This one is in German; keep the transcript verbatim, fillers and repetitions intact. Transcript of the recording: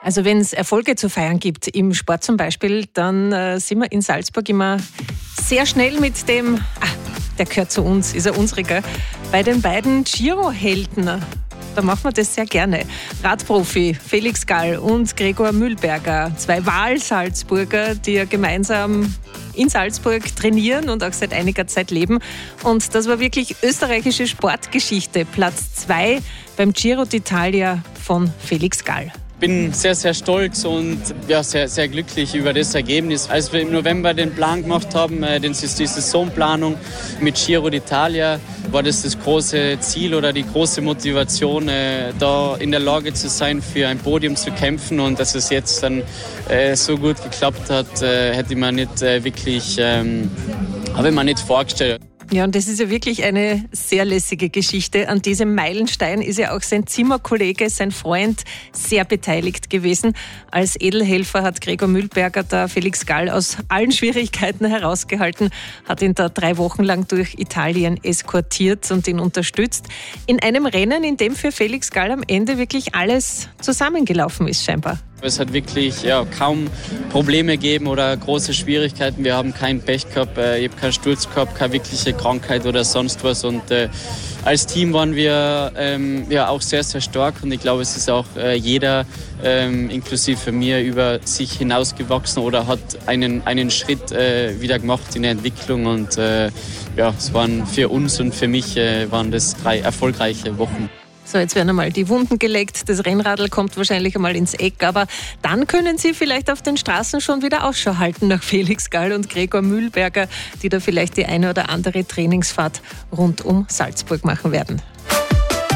Also wenn es Erfolge zu feiern gibt, im Sport zum Beispiel, dann äh, sind wir in Salzburg immer sehr schnell mit dem, ah, der gehört zu uns, ist er unsriger, bei den beiden Giro-Helden. Da machen wir das sehr gerne. Radprofi Felix Gall und Gregor Mühlberger, zwei Wahl-Salzburger, die ja gemeinsam in Salzburg trainieren und auch seit einiger Zeit leben. Und das war wirklich österreichische Sportgeschichte. Platz zwei beim Giro d'Italia von Felix Gall. Ich bin sehr, sehr stolz und ja, sehr, sehr glücklich über das Ergebnis. Als wir im November den Plan gemacht haben, die Saisonplanung mit Giro d'Italia, war das das große Ziel oder die große Motivation, da in der Lage zu sein, für ein Podium zu kämpfen. Und dass es jetzt dann so gut geklappt hat, hätte ich mir nicht wirklich, habe ich mir nicht vorgestellt. Ja, und das ist ja wirklich eine sehr lässige Geschichte. An diesem Meilenstein ist ja auch sein Zimmerkollege, sein Freund, sehr beteiligt gewesen. Als Edelhelfer hat Gregor Mühlberger da Felix Gall aus allen Schwierigkeiten herausgehalten, hat ihn da drei Wochen lang durch Italien eskortiert und ihn unterstützt. In einem Rennen, in dem für Felix Gall am Ende wirklich alles zusammengelaufen ist, scheinbar. Es hat wirklich ja, kaum Probleme gegeben oder große Schwierigkeiten. Wir haben keinen Pech gehabt, ich habe keinen Sturz gehabt, keine wirkliche Krankheit oder sonst was. Und äh, als Team waren wir ähm, ja, auch sehr, sehr stark. Und ich glaube, es ist auch äh, jeder, ähm, inklusive mir, über sich hinausgewachsen oder hat einen, einen Schritt äh, wieder gemacht in der Entwicklung. Und äh, ja, es waren für uns und für mich äh, waren das drei erfolgreiche Wochen. So, jetzt werden einmal die Wunden geleckt, das Rennradl kommt wahrscheinlich einmal ins Eck, aber dann können Sie vielleicht auf den Straßen schon wieder Ausschau halten nach Felix Gall und Gregor Mühlberger, die da vielleicht die eine oder andere Trainingsfahrt rund um Salzburg machen werden.